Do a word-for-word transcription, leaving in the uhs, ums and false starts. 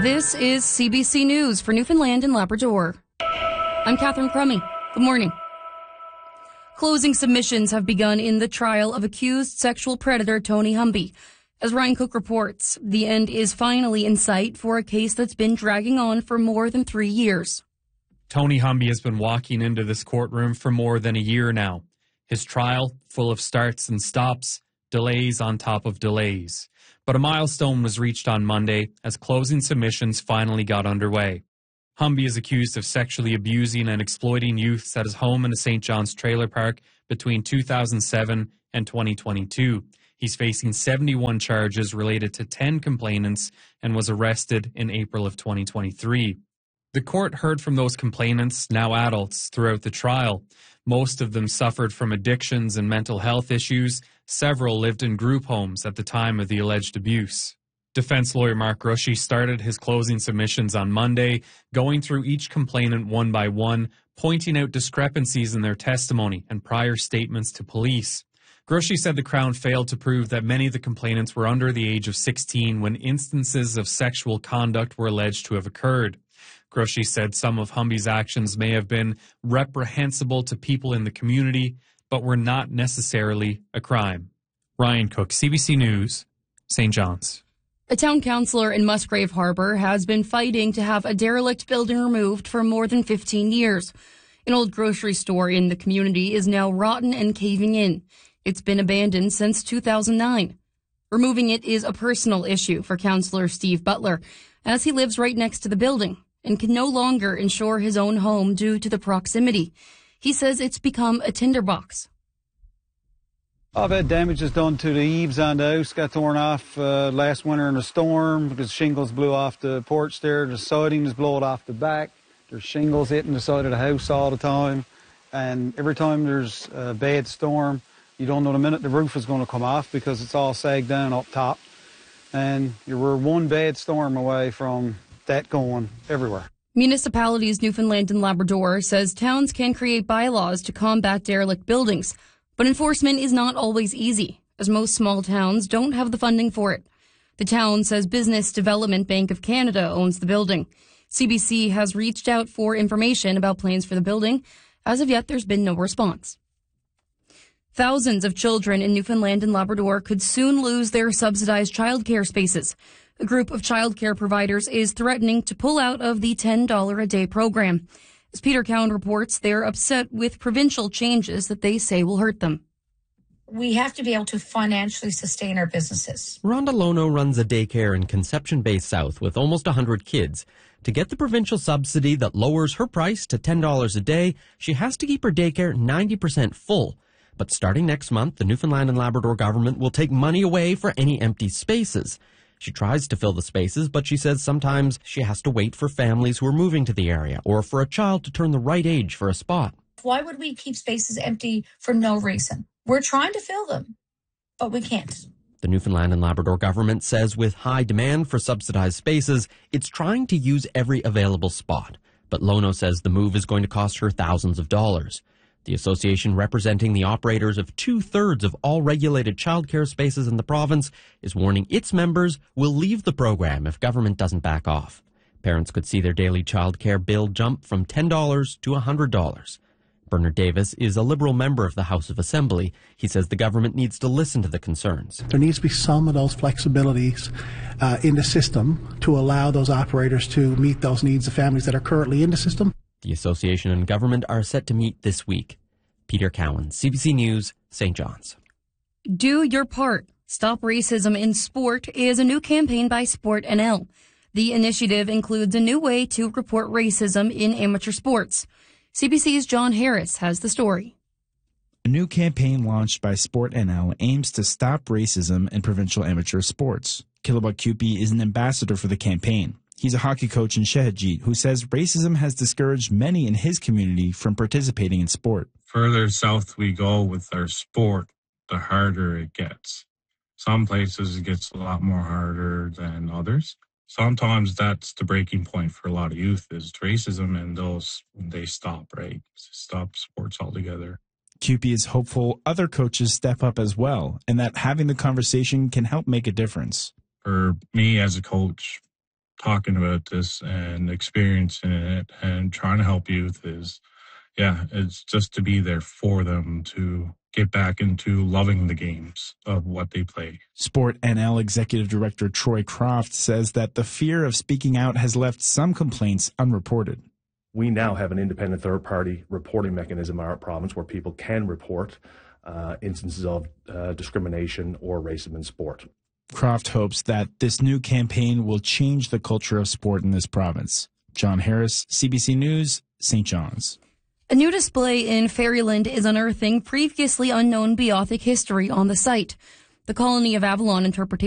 This is C B C News for Newfoundland and Labrador. I'm Catherine Crummy. Good morning. Closing submissions have begun in the trial of accused sexual predator Tony Humby. As Ryan Cook reports, the end is finally in sight for a case that's been dragging on for more than three years. Tony Humby has been walking into this courtroom for more than a year now. His trial, full of starts and stops, delays on top of delays. But a milestone was reached on Monday as closing submissions finally got underway. Humby is accused of sexually abusing and exploiting youths at his home in the Saint John's Trailer Park between two thousand seven and twenty twenty-two. He's facing seventy-one charges related to ten complainants and was arrested in April of twenty twenty-three. The court heard from those complainants, now adults, throughout the trial. Most of them suffered from addictions and mental health issues. Several lived in group homes at the time of the alleged abuse. Defense lawyer Mark Rushy started his closing submissions on Monday, going through each complainant one by one, pointing out discrepancies in their testimony and prior statements to police. Grushy said the Crown failed to prove that many of the complainants were under the age of sixteen when instances of sexual conduct were alleged to have occurred. Grushy said some of Humby's actions may have been reprehensible to people in the community, but were not necessarily a crime. Ryan Cook, C B C News, Saint John's. A town councillor in Musgrave Harbour has been fighting to have a derelict building removed for more than fifteen years. An old grocery store in the community is now rotten and caving in. It's been abandoned since two thousand nine. Removing it is a personal issue for Councillor Steve Butler, as he lives right next to the building and can no longer insure his own home due to the proximity. He says it's become a tinderbox. I've had damages done to the eaves on the house, got torn off uh, last winter in a storm because shingles blew off the porch there. The siding is blown off the back. There's shingles hitting the side of the house all the time. And every time there's a bad storm, you don't know the minute the roof is going to come off because it's all sagged down up top. And you were one bad storm away from that going everywhere. Municipalities Newfoundland and Labrador says towns can create bylaws to combat derelict buildings, but enforcement is not always easy, as most small towns don't have the funding for it. The town says Business Development Bank of Canada owns the building. C B C has reached out for information about plans for the building. As of yet, there's been no response. Thousands of children in Newfoundland and Labrador could soon lose their subsidized childcare spaces. A group of childcare providers is threatening to pull out of the ten dollars a day program. As Peter Cowan reports, they're upset with provincial changes that they say will hurt them. We have to be able to financially sustain our businesses. Rhonda Lono runs a daycare in Conception Bay South with almost one hundred kids. To get the provincial subsidy that lowers her price to ten dollars a day, she has to keep her daycare ninety percent full. But starting next month, the Newfoundland and Labrador government will take money away for any empty spaces. She tries to fill the spaces, but she says sometimes she has to wait for families who are moving to the area or for a child to turn the right age for a spot. Why would we keep spaces empty for no reason? We're trying to fill them, but we can't. The Newfoundland and Labrador government says with high demand for subsidized spaces, it's trying to use every available spot. But Lono says the move is going to cost her thousands of dollars. The association representing the operators of two-thirds of all regulated childcare spaces in the province is warning its members will leave the program if government doesn't back off. Parents could see their daily childcare bill jump from ten dollars to one hundred dollars. Bernard Davis is a Liberal member of the House of Assembly. He says the government needs to listen to the concerns. There needs to be some of those flexibilities uh, in the system to allow those operators to meet those needs of families that are currently in the system. The association and government are set to meet this week. Peter Cowan, C B C News, Saint John's. Do your part. Stop Racism in Sport is a new campaign by Sport N L. The initiative includes a new way to report racism in amateur sports. C B C's John Harris has the story. A new campaign launched by Sport N L aims to stop racism in provincial amateur sports. Kilabut Cupie is an ambassador for the campaign. He's a hockey coach in Shehadjit who says racism has discouraged many in his community from participating in sport. Further south we go with our sport, the harder it gets. Some places it gets a lot more harder than others. Sometimes that's the breaking point for a lot of youth is racism, and those, they stop, right? Stop sports altogether. Cupie is hopeful other coaches step up as well, and that having the conversation can help make a difference. For me as a coach, talking about this and experiencing it and trying to help youth is, yeah, it's just to be there for them to get back into loving the games of what they play. Sport N L Executive Director Troy Croft says that the fear of speaking out has left some complaints unreported. We now have an independent third-party reporting mechanism in our province where people can report uh, instances of uh, discrimination or racism in sport. Croft hopes that this new campaign will change the culture of sport in this province. John Harris, C B C News, Saint John's. A new display in Fairyland is unearthing previously unknown Beothic history on the site. The Colony of Avalon interpretation